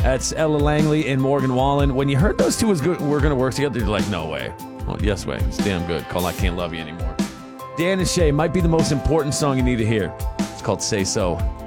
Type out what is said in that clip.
That's Ella Langley and Morgan Wallen. When you heard those two were going to work together, you're like, no way. Well, yes way. It's damn good. Called I Can't Love You Anymore. Dan and Shay might be the most important song you need to hear. It's called Say So.